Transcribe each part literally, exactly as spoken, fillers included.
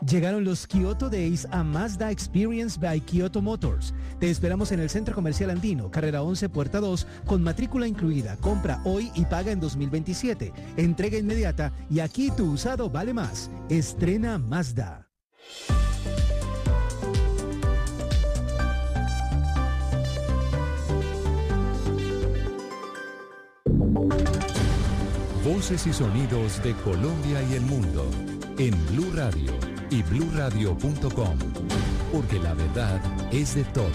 Llegaron los Kyoto Days a Mazda Experience by Kyoto Motors. Te esperamos en el Centro Comercial Andino, carrera once, puerta dos, con matrícula incluida. Compra hoy y paga en dos mil veintisiete. Entrega inmediata y aquí tu usado vale más. Estrena Mazda. Voces y sonidos de Colombia y el mundo en Blue Radio y blue radio punto com, porque la verdad es de todos.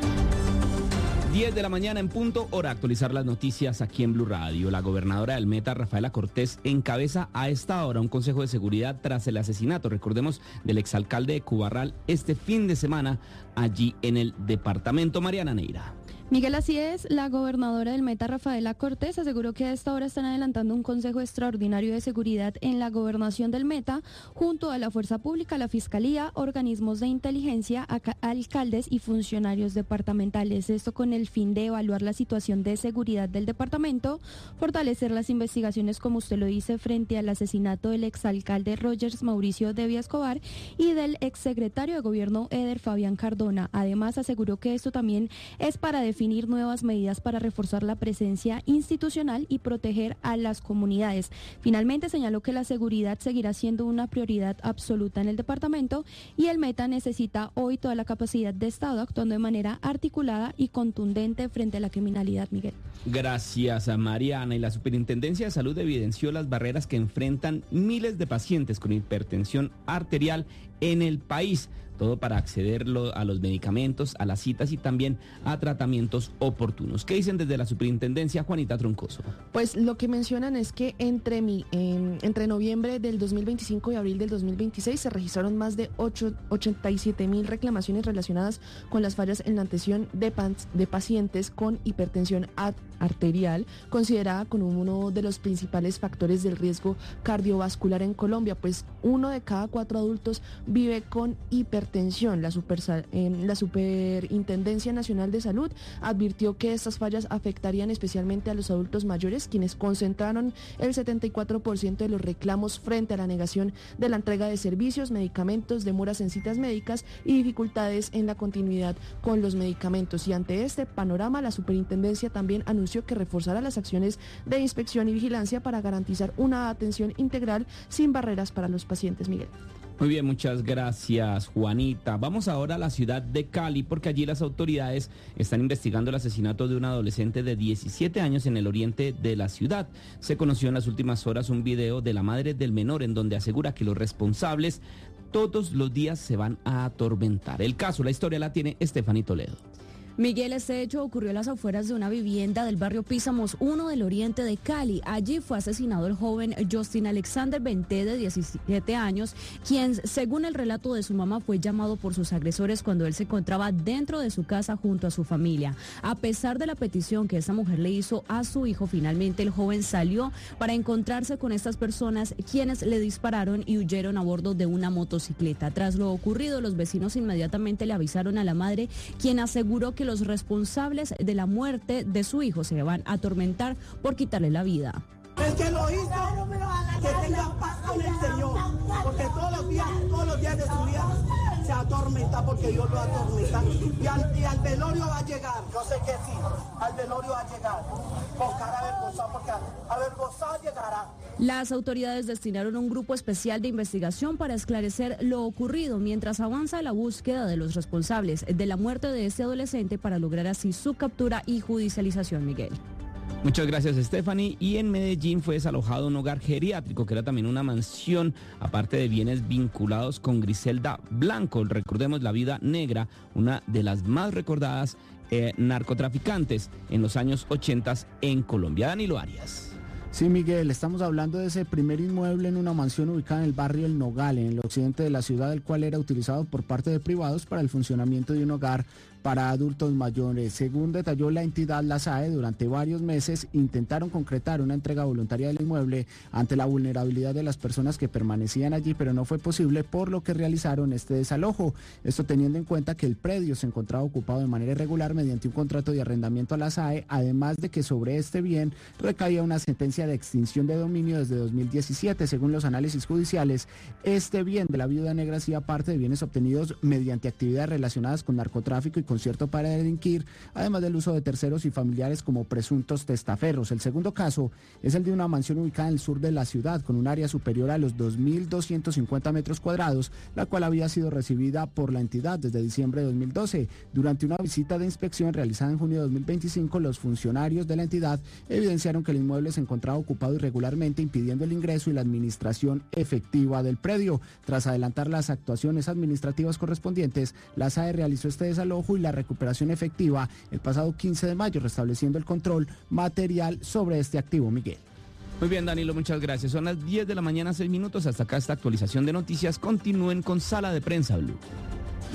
diez de la mañana en punto, hora de actualizar las noticias aquí en Blue Radio. La gobernadora del Meta, Rafaela Cortés, encabeza a esta hora un consejo de seguridad tras el asesinato, recordemos, del exalcalde de Cubarral este fin de semana allí en el departamento. Mariana Neira. Miguel, así es, la gobernadora del Meta, Rafaela Cortés, aseguró que a esta hora están adelantando un consejo extraordinario de seguridad en la gobernación del Meta, junto a la Fuerza Pública, la Fiscalía, organismos de inteligencia, alcaldes y funcionarios departamentales. Esto con el fin de evaluar la situación de seguridad del departamento, fortalecer las investigaciones, como usted lo dice, frente al asesinato del exalcalde Rogers Mauricio Devia Escobar y del exsecretario de Gobierno Eder Fabián Cardona. Además, aseguró que esto también es para definir definir nuevas medidas para reforzar la presencia institucional y proteger a las comunidades. Finalmente señaló que la seguridad seguirá siendo una prioridad absoluta en el departamento y el Meta necesita hoy toda la capacidad de Estado actuando de manera articulada y contundente frente a la criminalidad, Miguel. Gracias a Mariana. Y la Superintendencia de Salud evidenció las barreras que enfrentan miles de pacientes con hipertensión arterial en el país. Todo para acceder a los medicamentos, a las citas y también a tratamientos oportunos. ¿Qué dicen desde la Superintendencia, Juanita Troncoso? Pues lo que mencionan es que entre, mi, eh, entre noviembre del dos mil veinticinco y abril del dos mil veintiséis se registraron más de ochenta y siete mil reclamaciones relacionadas con las fallas en la atención de, de pacientes con hipertensión arterial, considerada como uno de los principales factores del riesgo cardiovascular en Colombia, pues uno de cada cuatro adultos vive con hipertensión. La, super, la Superintendencia Nacional de Salud advirtió que estas fallas afectarían especialmente a los adultos mayores, quienes concentraron el setenta y cuatro por ciento de los reclamos frente a la negación de la entrega de servicios, medicamentos, demoras en citas médicas y dificultades en la continuidad con los medicamentos. Y ante este panorama, la Superintendencia también anunció que reforzará las acciones de inspección y vigilancia para garantizar una atención integral sin barreras para los pacientes. Miguel. Muy bien, muchas gracias, Juanita. Vamos ahora a la ciudad de Cali, porque allí las autoridades están investigando el asesinato de un adolescente de diecisiete años en el oriente de la ciudad. Se conoció en las últimas horas un video de la madre del menor en donde asegura que los responsables todos los días se van a atormentar. El caso, la historia la tiene Stephanie Toledo. Miguel, este hecho ocurrió a las afueras de una vivienda del barrio Písamos uno del oriente de Cali. Allí fue asesinado el joven Justin Alexander Benté, de diecisiete años, quien, según el relato de su mamá, fue llamado por sus agresores cuando él se encontraba dentro de su casa junto a su familia. A pesar de la petición que esa mujer le hizo a su hijo, finalmente el joven salió para encontrarse con estas personas, quienes le dispararon y huyeron a bordo de una motocicleta. Tras lo ocurrido, los vecinos inmediatamente le avisaron a la madre, quien aseguró que los responsables de la muerte de su hijo se van a atormentar por quitarle la vida. El que lo hizo, que tenga paz con el Señor, porque todos los días, todos los días de su vida se atormenta porque Dios lo atormenta. Y al, y al velorio va a llegar, yo sé que sí, al velorio va a llegar, con cara avergonzada, porque avergonzada llegará. Las autoridades destinaron un grupo especial de investigación para esclarecer lo ocurrido, mientras avanza la búsqueda de los responsables de la muerte de este adolescente para lograr así su captura y judicialización, Miguel. Muchas gracias, Stephanie. Y en Medellín fue desalojado un hogar geriátrico, que era también una mansión, aparte de bienes vinculados con Griselda Blanco. Recordemos, la Vida Negra, una de las más recordadas eh, narcotraficantes en los años ochenta en Colombia. Danilo Arias. Sí, Miguel, estamos hablando de ese primer inmueble en una mansión ubicada en el barrio El Nogal, en el occidente de la ciudad, el cual era utilizado por parte de privados para el funcionamiento de un hogar para adultos mayores. Según detalló la entidad, la S A E, durante varios meses intentaron concretar una entrega voluntaria del inmueble ante la vulnerabilidad de las personas que permanecían allí, pero no fue posible, por lo que realizaron este desalojo. Esto teniendo en cuenta que el predio se encontraba ocupado de manera irregular mediante un contrato de arrendamiento a la S A E, además de que sobre este bien recaía una sentencia de extinción de dominio desde dos mil diecisiete. Según los análisis judiciales, este bien de la viuda negra hacía parte de bienes obtenidos mediante actividades relacionadas con narcotráfico y concierto para delinquir, además del uso de terceros y familiares como presuntos testaferros. El segundo caso es el de una mansión ubicada en el sur de la ciudad, con un área superior a los dos mil doscientos cincuenta metros cuadrados, la cual había sido recibida por la entidad desde diciembre de dos mil doce. Durante una visita de inspección realizada en junio de dos mil veinticinco, los funcionarios de la entidad evidenciaron que el inmueble se encontraba ocupado irregularmente, impidiendo el ingreso y la administración efectiva del predio. Tras adelantar las actuaciones administrativas correspondientes, la S A E realizó este desalojo y la recuperación efectiva el pasado quince de mayo, restableciendo el control material sobre este activo. Miguel. Muy bien, Danilo, muchas gracias. Son las diez de la mañana, seis minutos. Hasta acá esta actualización de noticias. Continúen con Sala de Prensa Blue.